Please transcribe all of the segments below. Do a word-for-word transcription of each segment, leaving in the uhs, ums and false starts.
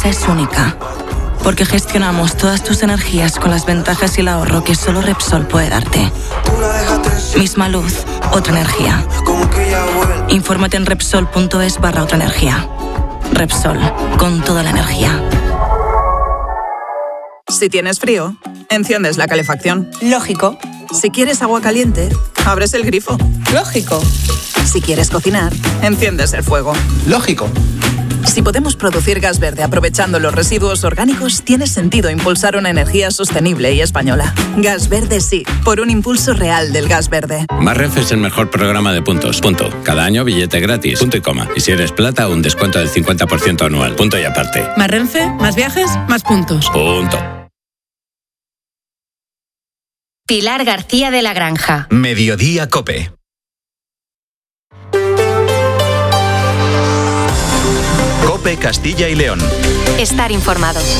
empresa es única, porque gestionamos todas tus energías con las ventajas y el ahorro que solo Repsol puede darte. Misma luz, otra energía. Infórmate en Repsol.es barra otra energía. Repsol, con toda la energía. Si tienes frío, enciendes la calefacción. Lógico. Si quieres agua caliente, abres el grifo. Lógico. Si quieres cocinar, enciendes el fuego. Lógico. Si podemos producir gas verde aprovechando los residuos orgánicos, tiene sentido impulsar una energía sostenible y española. Gas Verde sí, por un impulso real del gas verde. Más Renfe es el mejor programa de puntos. Punto. Cada año billete gratis. Punto y coma. Y si eres plata, un descuento del cincuenta por ciento anual. Punto y aparte. Más Renfe, más viajes, más puntos. Punto. Pilar García de la Granja. Mediodía COPE. COPE Castilla y León. Estar informados.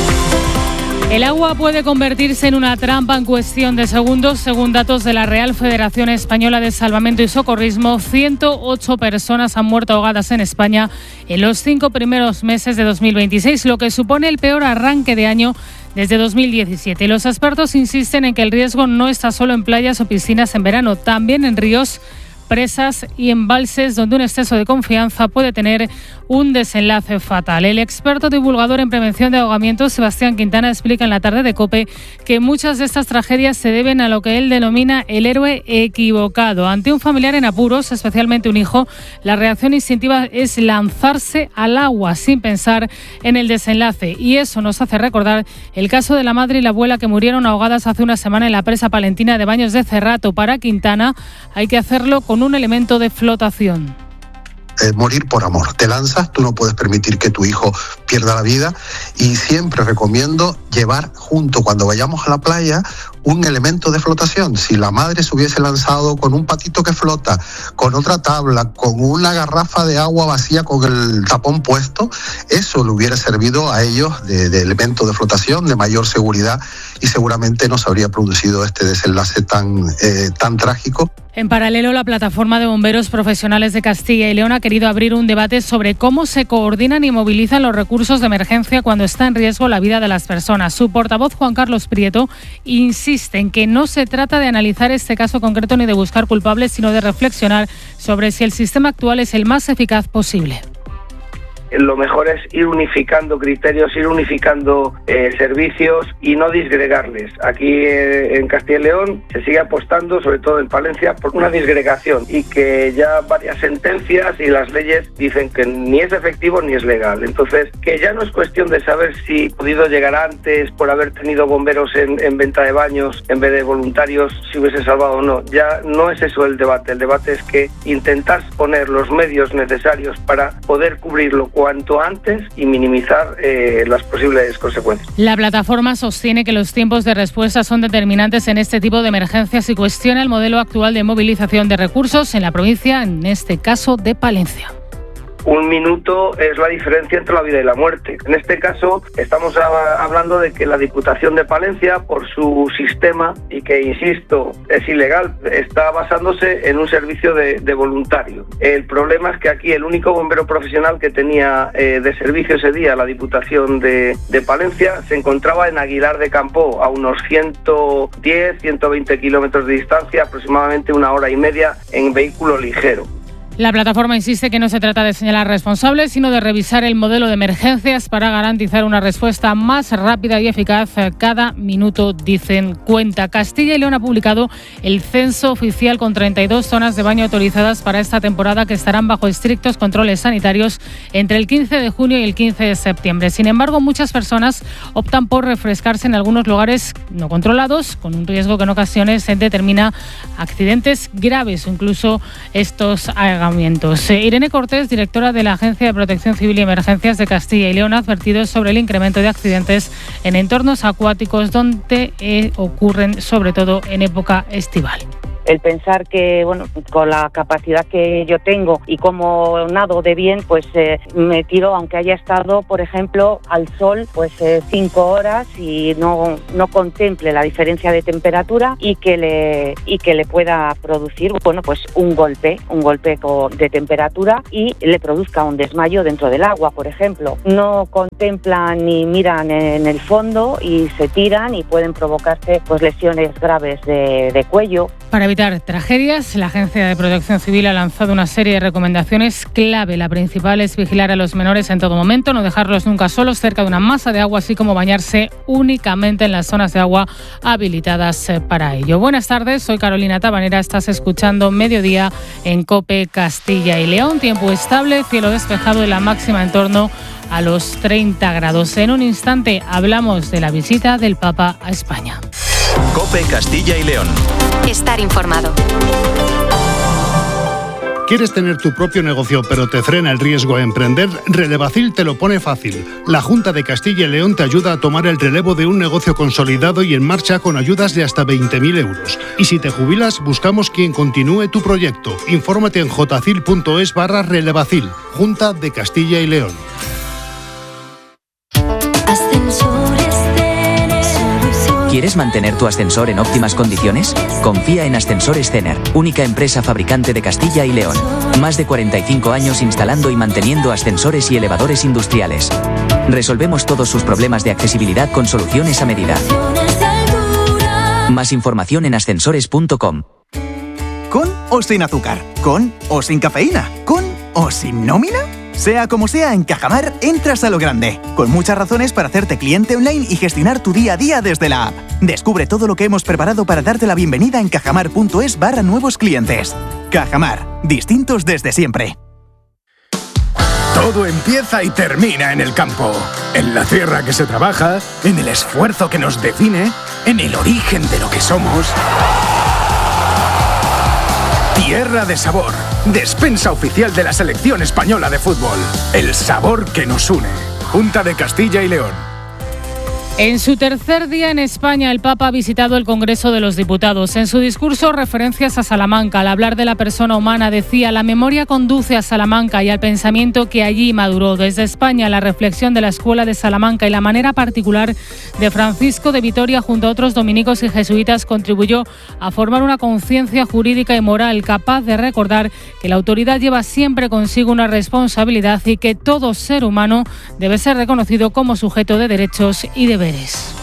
El agua puede convertirse en una trampa en cuestión de segundos. Según datos de la Real Federación Española de Salvamento y Socorrismo, ciento ocho personas han muerto ahogadas en España en los cinco primeros meses de dos mil veintiséis, lo que supone el peor arranque de año desde dos mil diecisiete. Los expertos insisten en que el riesgo no está solo en playas o piscinas en verano, también en ríos, presas y embalses, donde un exceso de confianza puede tener un desenlace fatal. El experto divulgador en prevención de ahogamientos, Sebastián Quintana, explica en la tarde de COPE que muchas de estas tragedias se deben a lo que él denomina el héroe equivocado. Ante un familiar en apuros, especialmente un hijo, la reacción instintiva es lanzarse al agua sin pensar en el desenlace. Y eso nos hace recordar el caso de la madre y la abuela que murieron ahogadas hace una semana en la presa palentina de Baños de Cerrato. Para Quintana hay que hacerlo con un elemento de flotación. Eh, morir por amor. Te lanzas, tú no puedes permitir que tu hijo pierda la vida, y siempre recomiendo llevar junto, cuando vayamos a la playa, un elemento de flotación. Si la madre se hubiese lanzado con un patito que flota, con otra tabla, con una garrafa de agua vacía con el tapón puesto, eso le hubiera servido a ellos de, de elemento de flotación, de mayor seguridad, y seguramente no se habría producido este desenlace tan, eh, tan trágico. En paralelo, la Plataforma de Bomberos Profesionales de Castilla y León ha querido abrir un debate sobre cómo se coordinan y movilizan los recursos de emergencia cuando está en riesgo la vida de las personas. Su portavoz, Juan Carlos Prieto, insiste en que no se trata de analizar este caso concreto ni de buscar culpables, sino de reflexionar sobre si el sistema actual es el más eficaz posible. Lo mejor es ir unificando criterios, ir unificando eh, servicios y no disgregarles. Aquí eh, en Castilla y León se sigue apostando, sobre todo en Palencia, por una disgregación, y que ya varias sentencias y las leyes dicen que ni es efectivo ni es legal. Entonces, que ya no es cuestión de saber si he podido llegar antes por haber tenido bomberos en, en venta de baños en vez de voluntarios, si hubiese salvado o no. Ya no es eso el debate. El debate es que intentar poner los medios necesarios para poder cubrirlo cuanto antes y minimizar eh, las posibles consecuencias. La plataforma sostiene que los tiempos de respuesta son determinantes en este tipo de emergencias y cuestiona el modelo actual de movilización de recursos en la provincia, en este caso de Palencia. Un minuto es la diferencia entre la vida y la muerte. En este caso estamos a, hablando de que la Diputación de Palencia, por su sistema, y que insisto es ilegal, está basándose en un servicio de, de voluntarios. El problema es que aquí el único bombero profesional que tenía eh, de servicio ese día la Diputación de, de Palencia se encontraba en Aguilar de Campoo, a unos ciento diez, ciento veinte kilómetros de distancia, aproximadamente una hora y media en vehículo ligero. La plataforma insiste que no se trata de señalar responsables, sino de revisar el modelo de emergencias para garantizar una respuesta más rápida y eficaz cada minuto, dicen. Cuenta. Castilla y León ha publicado el censo oficial con treinta y dos zonas de baño autorizadas para esta temporada, que estarán bajo estrictos controles sanitarios entre el quince de junio y el quince de septiembre. Sin embargo, muchas personas optan por refrescarse en algunos lugares no controlados, con un riesgo que en ocasiones determina accidentes graves o incluso estos agravamientos. Irene Cortés, directora de la Agencia de Protección Civil y Emergencias de Castilla y León, ha advertido sobre el incremento de accidentes en entornos acuáticos donde eh, ocurren sobre todo en época estival. El pensar que, bueno, con la capacidad que yo tengo y como nado de bien, pues eh, me tiro, aunque haya estado, por ejemplo, al sol, pues eh, cinco horas y no, no contemple la diferencia de temperatura y que le y que le pueda producir, bueno, pues un golpe, un golpe de temperatura y le produzca un desmayo dentro del agua, por ejemplo. No contemplan ni miran en el fondo y se tiran y pueden provocarse pues lesiones graves de, de cuello. Para evitar tragedias, la Agencia de Protección Civil ha lanzado una serie de recomendaciones clave. La principal es vigilar a los menores en todo momento, no dejarlos nunca solos cerca de una masa de agua, así como bañarse únicamente en las zonas de agua habilitadas para ello. Buenas tardes, soy Carolina Tabanera, estás escuchando Mediodía en COPE Castilla y León. Tiempo estable, cielo despejado y la máxima en torno a los treinta grados. En un instante hablamos de la visita del Papa a España. COPE Castilla y León. Estar informado. ¿Quieres tener tu propio negocio pero te frena el riesgo a emprender? Relevacil te lo pone fácil. La Junta de Castilla y León te ayuda a tomar el relevo de un negocio consolidado y en marcha con ayudas de hasta veinte mil euros. Y si te jubilas, buscamos quien continúe tu proyecto. Infórmate en jotacil.es barra relevacil. Junta de Castilla y León. ¿Quieres mantener tu ascensor en óptimas condiciones? Confía en Ascensores Cener, única empresa fabricante de Castilla y León. Más de cuarenta y cinco años instalando y manteniendo ascensores y elevadores industriales. Resolvemos todos sus problemas de accesibilidad con soluciones a medida. Más información en ascensores punto com. ¿Con o sin azúcar? ¿Con o sin cafeína? ¿Con o sin nómina? Sea como sea, en Cajamar entras a lo grande, con muchas razones para hacerte cliente online y gestionar tu día a día desde la app. Descubre todo lo que hemos preparado para darte la bienvenida en cajamar.es barra nuevos clientes. Cajamar, distintos desde siempre. Todo empieza y termina en el campo, en la tierra que se trabaja, en el esfuerzo que nos define, en el origen de lo que somos. Tierra de Sabor, despensa oficial de la selección española de fútbol. El sabor que nos une. Junta de Castilla y León. En su tercer día en España, el Papa ha visitado el Congreso de los Diputados. En su discurso, referencias a Salamanca. Al hablar de la persona humana, decía: la memoria conduce a Salamanca y al pensamiento que allí maduró. Desde España, la reflexión de la Escuela de Salamanca y la manera particular de Francisco de Vitoria junto a otros dominicos y jesuitas contribuyó a formar una conciencia jurídica y moral capaz de recordar que la autoridad lleva siempre consigo una responsabilidad y que todo ser humano debe ser reconocido como sujeto de derechos y deberes.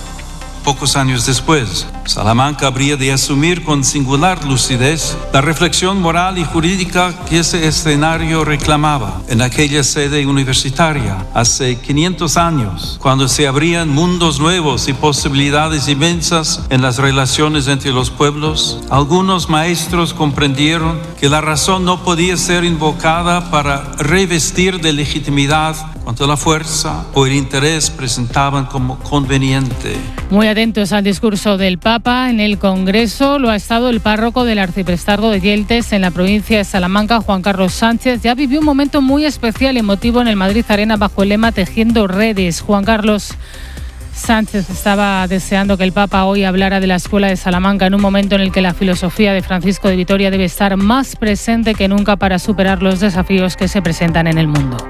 Pocos años después, Salamanca habría de asumir con singular lucidez la reflexión moral y jurídica que ese escenario reclamaba en aquella sede universitaria hace quinientos años, cuando se abrían mundos nuevos y posibilidades inmensas en las relaciones entre los pueblos. Algunos maestros comprendieron que la razón no podía ser invocada para revestir de legitimidad cuanto la fuerza o el interés presentaban como conveniente. Muy atentos al discurso del Papa en el Congreso lo ha estado el párroco del arciprestazgo de Yeltes en la provincia de Salamanca, Juan Carlos Sánchez. Ya vivió un momento muy especial y emotivo en el Madrid Arena bajo el lema Tejiendo Redes. Juan Carlos Sánchez estaba deseando que el Papa hoy hablara de la Escuela de Salamanca en un momento en el que la filosofía de Francisco de Vitoria debe estar más presente que nunca para superar los desafíos que se presentan en el mundo.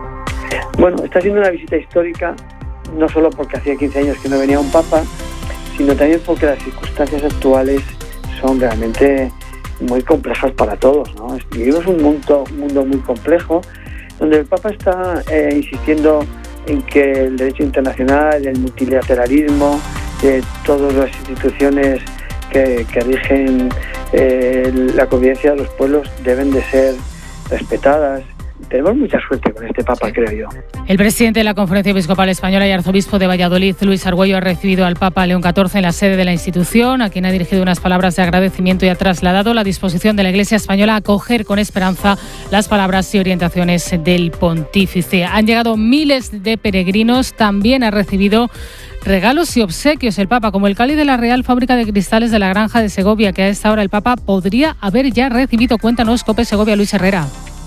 Bueno, está siendo una visita histórica, no solo porque hacía quince años que no venía un papa, sino también porque las circunstancias actuales son realmente muy complejas para todos, ¿no? Vivimos un mundo, un mundo muy complejo, donde el papa está eh, insistiendo en que el derecho internacional, el multilateralismo, eh, todas las instituciones que, que rigen eh, la convivencia de los pueblos deben de ser respetadas. Tenemos mucha suerte con este Papa, creo yo. El presidente de la Conferencia Episcopal Española y arzobispo de Valladolid, Luis Argüello, ha recibido al Papa León catorce en la sede de la institución, a quien ha dirigido unas palabras de agradecimiento y ha trasladado la disposición de la Iglesia española a acoger con esperanza las palabras y orientaciones del pontífice. Han llegado miles de peregrinos, también ha recibido regalos y obsequios el Papa, como el cáliz de la Real Fábrica de Cristales de la Granja de Segovia, que a esta hora el Papa podría haber ya recibido. Cuéntanos, COPE Segovia, Luis Herrera.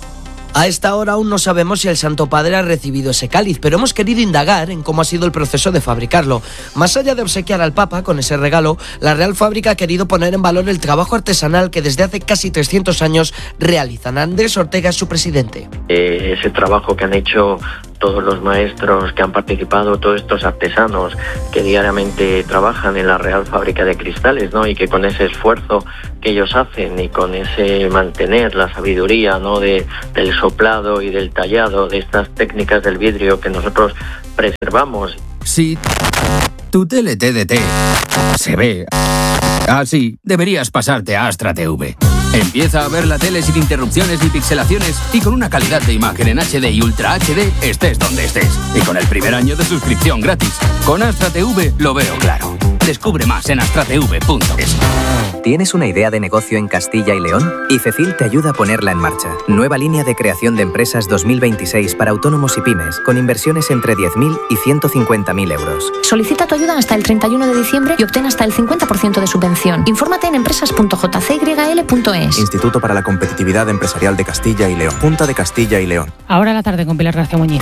A esta hora aún no sabemos si el Santo Padre ha recibido ese cáliz, pero hemos querido indagar en cómo ha sido el proceso de fabricarlo. Más allá de obsequiar al Papa con ese regalo, la Real Fábrica ha querido poner en valor el trabajo artesanal que desde hace casi trescientos años realizan. Andrés Ortega es su presidente. Eh, ese trabajo que han hecho todos los maestros que han participado, todos estos artesanos que diariamente trabajan en la Real Fábrica de Cristales, ¿no? Y que con ese esfuerzo que ellos hacen y con ese mantener la sabiduría, ¿no? de, del soplado y del tallado, de estas técnicas del vidrio que nosotros preservamos. Si tu tele T D T se ve así, deberías pasarte a Astra T V. Empieza a ver la tele sin interrupciones ni pixelaciones y con una calidad de imagen en H D y Ultra H D estés donde estés. Y con el primer año de suscripción gratis. Con Astra T V lo veo claro. Descubre más en astra t v punto es. ¿Tienes una idea de negocio en Castilla y León? IFECIL te ayuda a ponerla en marcha. Nueva línea de creación de empresas dos mil veintiséis para autónomos y pymes, con inversiones entre diez mil y ciento cincuenta mil euros. Solicita tu ayuda hasta el treinta y uno de diciembre y obtén hasta el cincuenta por ciento de subvención. Infórmate en empresas punto j c y l punto es. Instituto para la Competitividad Empresarial de Castilla y León. Junta de Castilla y León. Ahora a la tarde con Pilar García Muñiz.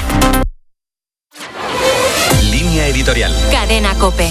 Línea editorial. Cadena COPE.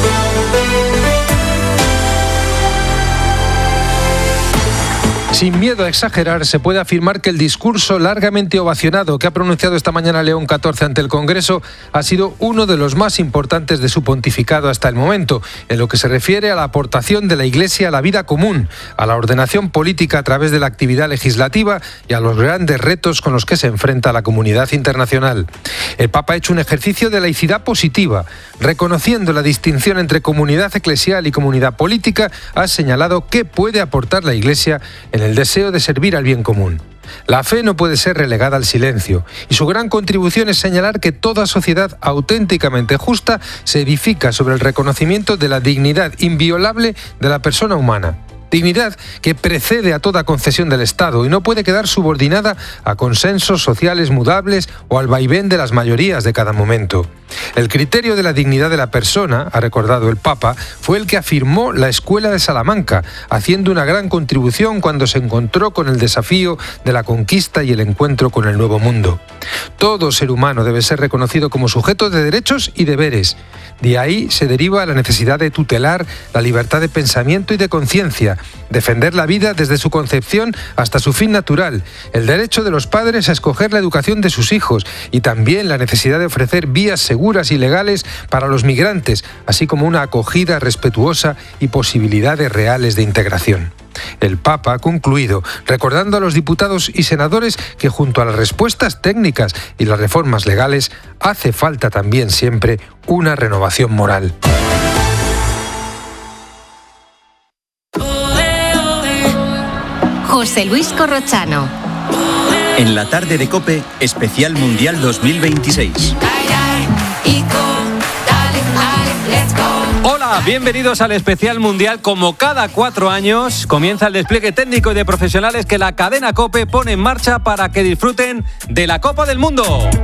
Sin miedo a exagerar, se puede afirmar que el discurso largamente ovacionado que ha pronunciado esta mañana León catorce ante el Congreso ha sido uno de los más importantes de su pontificado hasta el momento, en lo que se refiere a la aportación de la Iglesia a la vida común, a la ordenación política a través de la actividad legislativa y a los grandes retos con los que se enfrenta la comunidad internacional. El Papa ha hecho un ejercicio de laicidad positiva, reconociendo la distinción entre comunidad eclesial y comunidad política, ha señalado qué puede aportar la Iglesia en el deseo de servir al bien común. La fe no puede ser relegada al silencio, y su gran contribución es señalar que toda sociedad auténticamente justa se edifica sobre el reconocimiento de la dignidad inviolable de la persona humana. Dignidad que precede a toda concesión del Estado y no puede quedar subordinada a consensos sociales mudables o al vaivén de las mayorías de cada momento. El criterio de la dignidad de la persona, ha recordado el Papa, fue el que afirmó la Escuela de Salamanca, haciendo una gran contribución cuando se encontró con el desafío de la conquista y el encuentro con el nuevo mundo. Todo ser humano debe ser reconocido como sujeto de derechos y deberes. De ahí se deriva la necesidad de tutelar la libertad de pensamiento y de conciencia, defender la vida desde su concepción hasta su fin natural, el derecho de los padres a escoger la educación de sus hijos y también la necesidad de ofrecer vías seguras y legales para los migrantes, así como una acogida respetuosa y posibilidades reales de integración. El Papa ha concluido recordando a los diputados y senadores que junto a las respuestas técnicas y las reformas legales hace falta también siempre una renovación moral. José Luis Corrochano. En la tarde de COPE, especial Mundial dos mil veintiséis. Hola, bienvenidos al especial mundial. Como cada cuatro años, comienza el despliegue técnico y de profesionales que la cadena COPE pone en marcha para que disfruten de la Copa del Mundo.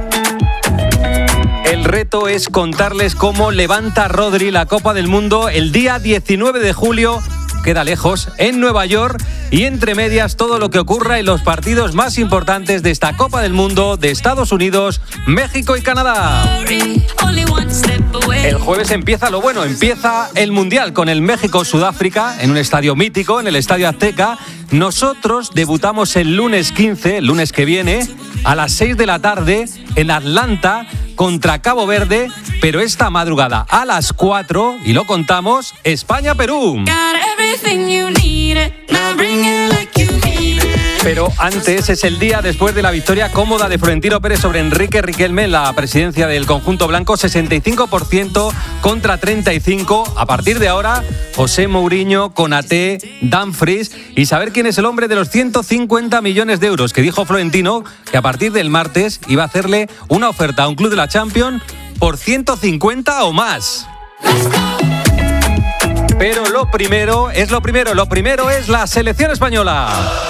El reto es contarles cómo levanta Rodri la Copa del Mundo el día diecinueve de julio. Queda lejos, en Nueva York, y entre medias todo lo que ocurra en los partidos más importantes de esta Copa del Mundo de Estados Unidos, México y Canadá. El jueves empieza lo bueno, empieza el Mundial con el México-Sudáfrica en un estadio mítico, en el Estadio Azteca. Nosotros debutamos el lunes quince, el lunes que viene, a las seis de la tarde en Atlanta contra Cabo Verde, pero esta madrugada a las cuatro, y lo contamos, España-Perú. Pero antes es el día después de la victoria cómoda de Florentino Pérez sobre Enrique Riquelme en la presidencia del conjunto blanco, sesenta y cinco por ciento contra treinta y cinco por ciento. A partir de ahora, José Mourinho, Konaté, Dumfries y saber quién es el hombre de los ciento cincuenta millones de euros que dijo Florentino que a partir del martes iba a hacerle una oferta a un club de la Champions por ciento cincuenta o más. Pero lo primero es lo primero, lo primero es la selección española.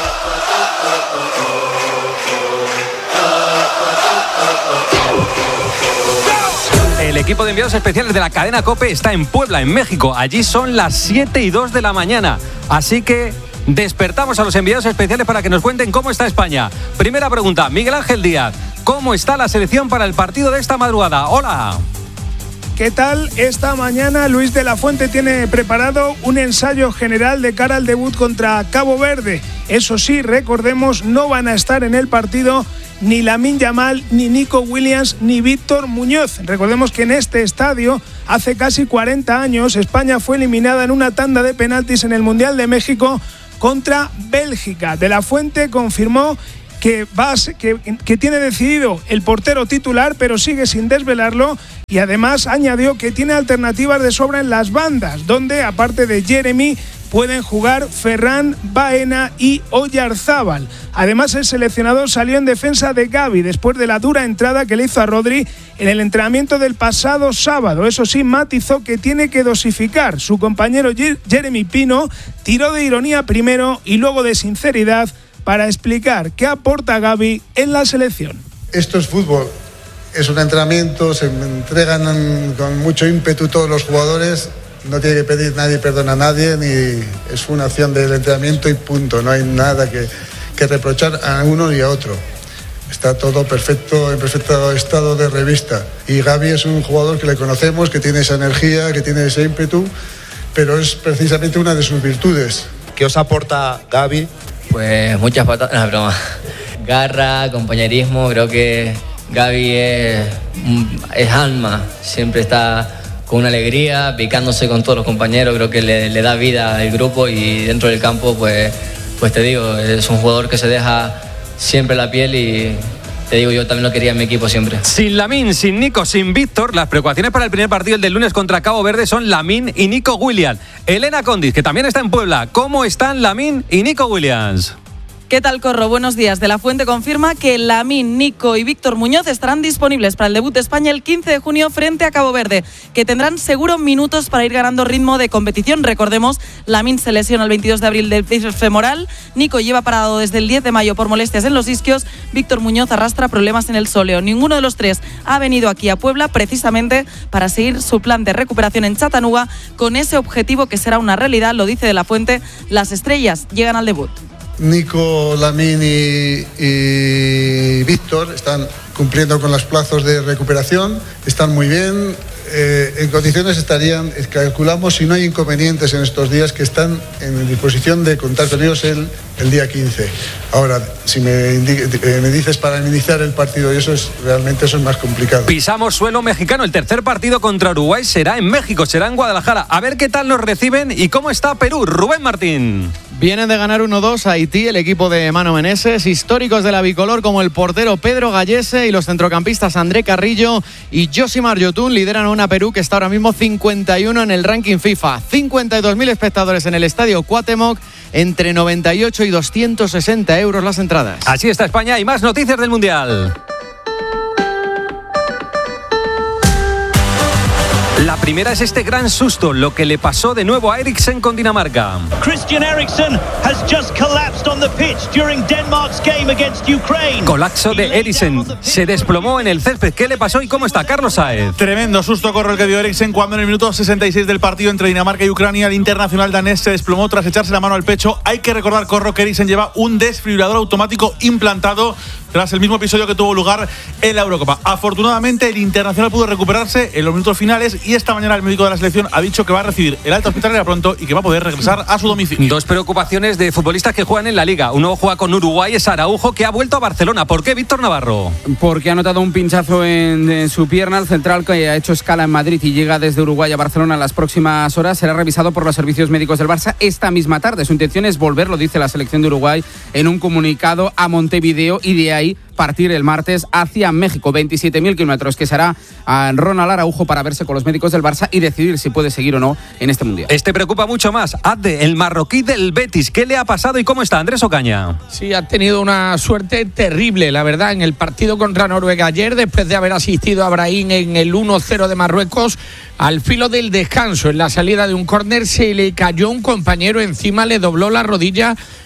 El equipo de enviados especiales de la cadena COPE está en Puebla, en México. Allí son las siete y dos de la mañana. Así que despertamos a los enviados especiales para que nos cuenten cómo está España. Primera pregunta, Miguel Ángel Díaz, ¿cómo está la selección para el partido de esta madrugada? Hola. ¿Qué tal? Esta mañana Luis de la Fuente tiene preparado un ensayo general de cara al debut contra Cabo Verde. Eso sí, recordemos, no van a estar en el partido ni Lamine Yamal, ni Nico Williams, ni Víctor Muñoz. Recordemos que en este estadio, hace casi cuarenta años, España fue eliminada en una tanda de penaltis en el Mundial de México contra Bélgica. De la Fuente confirmó Que, va a ser, que, que tiene decidido el portero titular, pero sigue sin desvelarlo, y además añadió que tiene alternativas de sobra en las bandas, donde aparte de Jeremy pueden jugar Ferran, Baena y Oyarzábal. Además, el seleccionador salió en defensa de Gavi después de la dura entrada que le hizo a Rodri en el entrenamiento del pasado sábado. Eso sí, matizó que tiene que dosificar. Su compañero Jeremy Pino tiró de ironía primero y luego de sinceridad para explicar qué aporta Gavi en la selección. Esto es fútbol, es un entrenamiento, se entregan con mucho ímpetu todos los jugadores, no tiene que pedir nadie perdón a nadie, ni es una acción del entrenamiento y punto, no hay nada que, que reprochar a uno y a otro. Está todo perfecto, en perfecto estado de revista. Y Gavi es un jugador que le conocemos, que tiene esa energía, que tiene ese ímpetu, pero es precisamente una de sus virtudes. ¿Qué os aporta Gavi? Pues muchas patadas, no, broma. Garra, compañerismo, creo que Gavi es, es alma, siempre está con una alegría, picándose con todos los compañeros, creo que le, le da vida al grupo y dentro del campo, pues, pues te digo, es un jugador que se deja siempre la piel y te digo, yo también lo quería en mi equipo siempre. Sin Lamine, sin Nico, sin Víctor, las preocupaciones para el primer partido, el del lunes contra Cabo Verde, son Lamine y Nico Williams. Elena Condis, que también está en Puebla, ¿cómo están Lamine y Nico Williams? ¿Qué tal, Corro? Buenos días. De la Fuente confirma que Lamine, Nico y Víctor Muñoz estarán disponibles para el debut de España el quince de junio frente a Cabo Verde, que tendrán seguro minutos para ir ganando ritmo de competición. Recordemos, Lamine se lesiona el veintidós de abril del bíceps femoral, Nico lleva parado desde el diez de mayo por molestias en los isquios, Víctor Muñoz arrastra problemas en el sóleo. Ninguno de los tres ha venido aquí a Puebla precisamente para seguir su plan de recuperación en Chattanooga con ese objetivo que será una realidad, lo dice De la Fuente. Las estrellas llegan al debut. Nico, Lamine y, y Víctor están cumpliendo con los plazos de recuperación, están muy bien, eh, en condiciones estarían, calculamos, si no hay inconvenientes en estos días, que están en disposición de contar con ellos el, el día quince. Ahora, si me, indi- me dices para iniciar el partido, y eso es realmente eso es más complicado. Pisamos suelo mexicano, el tercer partido contra Uruguay será en México, será en Guadalajara. A ver qué tal nos reciben y cómo está Perú. Rubén Martín. Vienen de ganar uno dos a Haití, el equipo de Mano Meneses. Históricos de la bicolor como el portero Pedro Gallese y los centrocampistas André Carrillo y Josimar Yotun lideran a una Perú que está ahora mismo cincuenta y uno en el ranking FIFA. cincuenta y dos mil espectadores en el estadio Cuauhtémoc, entre noventa y ocho y doscientos sesenta euros las entradas. Así está España y más noticias del Mundial. La primera es este gran susto, lo que le pasó de nuevo a Eriksen con Dinamarca. Christian Eriksen has just collapsed on the pitch during Denmark's game against Ukraine. Colapso de Eriksen, se desplomó en el césped. ¿Qué le pasó y cómo está Carlos Saez? Tremendo susto, Corro, el que dio Eriksen cuando en el minuto sesenta y seis del partido entre Dinamarca y Ucrania el internacional danés se desplomó tras echarse la mano al pecho. Hay que recordar, Corro, que Eriksen lleva un desfibrilador automático implantado tras el mismo episodio que tuvo lugar en la Eurocopa. Afortunadamente, el internacional pudo recuperarse en los minutos finales y esta mañana el médico de la selección ha dicho que va a recibir el alta hospitalaria pronto y que va a poder regresar a su domicilio. Dos preocupaciones de futbolistas que juegan en la Liga. Uno juega con Uruguay, es Araujo, que ha vuelto a Barcelona. ¿Por qué, Víctor Navarro? Porque ha notado un pinchazo en, en su pierna. El central, que ha hecho escala en Madrid y llega desde Uruguay a Barcelona en las próximas horas, será revisado por los servicios médicos del Barça esta misma tarde. Su intención es volver, lo dice la selección de Uruguay, en un comunicado a Montevideo y de ahí partir el martes hacia México. veintisiete mil kilómetros que será a Ronald Araujo para verse con los médicos del Barça y decidir si puede seguir o no en este Mundial. Este preocupa mucho más. Adde, el marroquí del Betis. ¿Qué le ha pasado y cómo está Andrés Ocaña? Sí, ha tenido una suerte terrible, la verdad, en el partido contra Noruega ayer, después de haber asistido a Brahim en el uno cero de Marruecos. Al filo del descanso, en la salida de un córner, se le cayó un compañero encima, le dobló la rodilla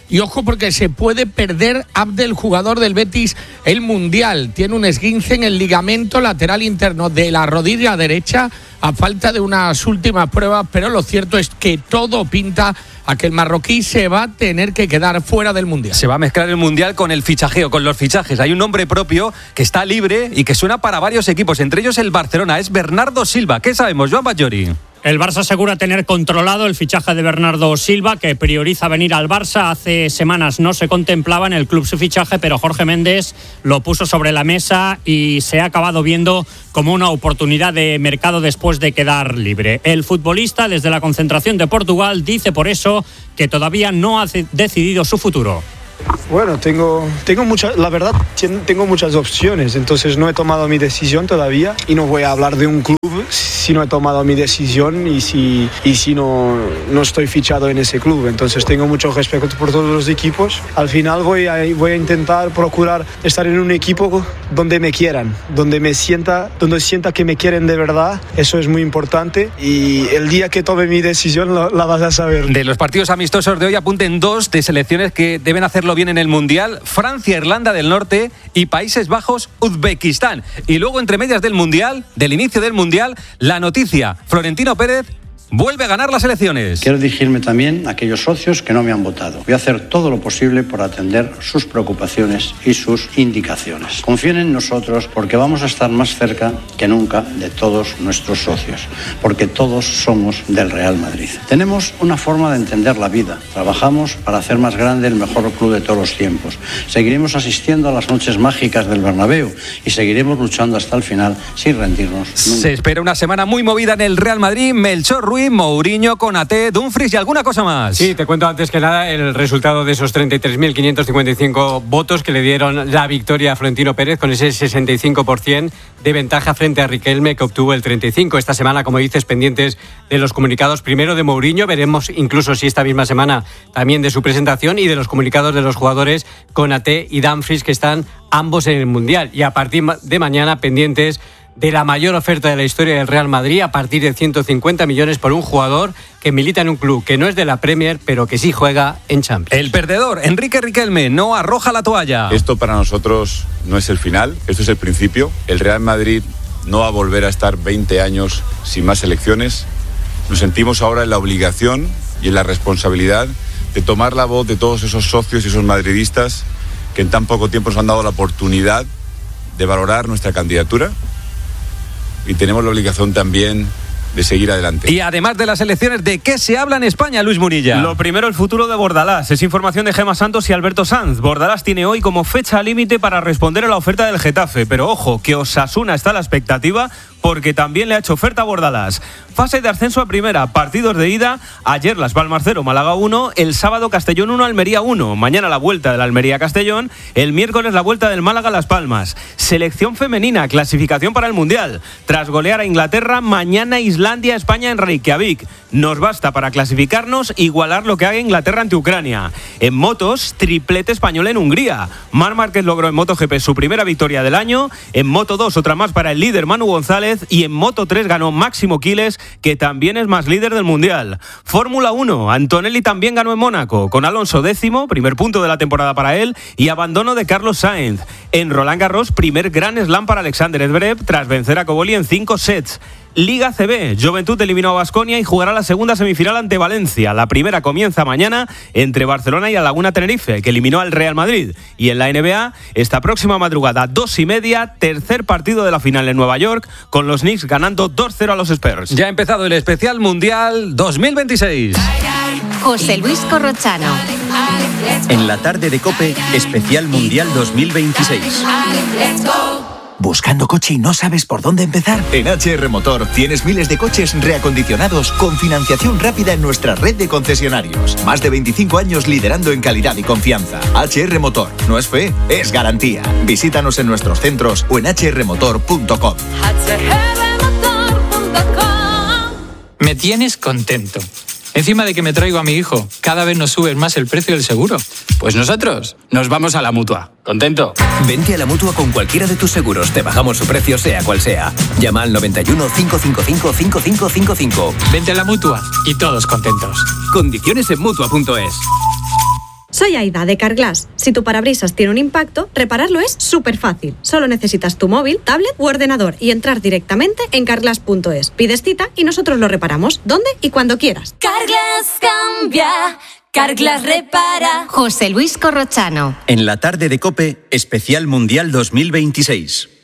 Y ojo porque se puede perder Abdel, jugador del Betis, el Mundial. Tiene un esguince en el ligamento lateral interno de la rodilla derecha a falta de unas últimas pruebas, pero lo cierto es que todo pinta a que el marroquí se va a tener que quedar fuera del Mundial. Se va a mezclar el Mundial con el fichajeo, con los fichajes. Hay un nombre propio que está libre y que suena para varios equipos, entre ellos el Barcelona. Es Bernardo Silva. ¿Qué sabemos, Joan Batllori? El Barça asegura tener controlado el fichaje de Bernardo Silva, que prioriza venir al Barça. Hace semanas no se contemplaba en el club su fichaje, pero Jorge Méndez lo puso sobre la mesa y se ha acabado viendo como una oportunidad de mercado después de quedar libre. El futbolista, desde la concentración de Portugal, dice por eso que todavía no ha decidido su futuro. Bueno, tengo, tengo mucha, la verdad, tengo muchas opciones, entonces no he tomado mi decisión todavía y no voy a hablar de un club si no he tomado mi decisión y si, y si no, no estoy fichado en ese club. Entonces tengo mucho respeto por todos los equipos. Al final voy a, voy a intentar procurar estar en un equipo donde me quieran, donde me sienta, donde sienta que me quieren de verdad. Eso es muy importante y el día que tome mi decisión la, la vas a saber. De los partidos amistosos de hoy apunten dos de selecciones que deben hacerlo bien en el Mundial: Francia, Irlanda del Norte y Países Bajos, Uzbekistán. Y luego, entre medias del Mundial, del inicio del Mundial, la noticia: Florentino Pérez vuelve a ganar las elecciones. Quiero dirigirme también a aquellos socios que no me han votado. Voy a hacer todo lo posible por atender sus preocupaciones y sus indicaciones. Confíen en nosotros porque vamos a estar más cerca que nunca de todos nuestros socios, porque todos somos del Real Madrid. Tenemos una forma de entender la vida. Trabajamos para hacer más grande el mejor club de todos los tiempos. Seguiremos asistiendo a las noches mágicas del Bernabéu y seguiremos luchando hasta el final sin rendirnos nunca. Se espera una semana muy movida en el Real Madrid. Melchor Ruiz, Mourinho, Konaté, Dumfries y alguna cosa más. Sí, te cuento antes que nada el resultado de esos treinta y tres mil quinientos cincuenta y cinco votos que le dieron la victoria a Florentino Pérez, con ese sesenta y cinco por ciento de ventaja frente a Riquelme, que obtuvo el treinta y cinco por ciento. Esta semana, como dices, pendientes de los comunicados primero de Mourinho, veremos incluso si esta misma semana también de su presentación, y de los comunicados de los jugadores Konaté y Dumfries, que están ambos en el Mundial. Y a partir de mañana pendientes de la mayor oferta de la historia del Real Madrid, a partir de ciento cincuenta millones por un jugador que milita en un club que no es de la Premier, pero que sí juega en Champions. El perdedor, Enrique Riquelme, no arroja la toalla. Esto para nosotros no es el final, esto es el principio. El Real Madrid no va a volver a estar veinte años sin más selecciones. Nos sentimos ahora en la obligación y en la responsabilidad de tomar la voz de todos esos socios y esos madridistas que en tan poco tiempo nos han dado la oportunidad de valorar nuestra candidatura. Y tenemos la obligación también de seguir adelante. Y además de las elecciones, ¿de qué se habla en España, Luis Murilla? Lo primero, el futuro de Bordalás. Es información de Gemma Santos y Alberto Sanz. Bordalás tiene hoy como fecha límite para responder a la oferta del Getafe, pero ojo, que Osasuna está a la expectativa porque también le ha hecho oferta a Bordalás. Fase de ascenso a primera, partidos de ida. Ayer Las Palmas cero, Málaga uno. El sábado Castellón uno, Almería uno. Mañana la vuelta del Almería a Castellón. El miércoles la vuelta del Málaga a Las Palmas. Selección femenina, clasificación para el Mundial. Tras golear a Inglaterra, mañana Islandia, España en Reykjavik. Nos basta para clasificarnos igualar lo que haga Inglaterra ante Ucrania. En motos, triplete español en Hungría. Marc Márquez logró en MotoGP su primera victoria del año. En Moto dos, otra más para el líder Manu González. Y en Moto tres ganó Máximo Quiles, que también es más líder del Mundial. Fórmula uno, Antonelli también ganó en Mónaco, con Alonso décimo, primer punto de la temporada para él, y abandono de Carlos Sainz. En Roland Garros, primer Grand Slam para Alexander Zverev, tras vencer a Cobolli en cinco sets. Liga C B, Juventud eliminó a Baskonia y jugará la segunda semifinal ante Valencia. La primera comienza mañana entre Barcelona y la Laguna Tenerife, que eliminó al Real Madrid. Y en la N B A, esta próxima madrugada, dos y media, tercer partido de la final en Nueva York, con los Knicks ganando dos cero a los Spurs. Ya ha empezado el especial Mundial dos mil veintiséis. José Luis Corrochano. En la tarde de COPE, especial Mundial dos mil veintiséis. ¿Buscando coche y no sabes por dónde empezar? En H R Motor tienes miles de coches reacondicionados con financiación rápida en nuestra red de concesionarios. Más de veinticinco años liderando en calidad y confianza. H R Motor, no es fe, es garantía. Visítanos en nuestros centros o en h r motor punto com. Me tienes contento. Encima de que me traigo a mi hijo, cada vez nos subes más el precio del seguro. Pues nosotros nos vamos a la Mutua. ¿Contento? Vente a la Mutua con cualquiera de tus seguros. Te bajamos su precio sea cual sea. Llama al noventa y uno, cinco cinco cinco, cinco cinco cinco cinco. Vente a la Mutua y todos contentos. Condiciones en Mutua punto es. Soy Aida de Carglass. Si tu parabrisas tiene un impacto, repararlo es súper fácil. Solo necesitas tu móvil, tablet u ordenador y entrar directamente en carglass punto es. Pides cita y nosotros lo reparamos donde y cuando quieras. Carglass cambia, Carglass repara. José Luis Corrochano. En la tarde de COPE, especial Mundial dos mil veintiséis.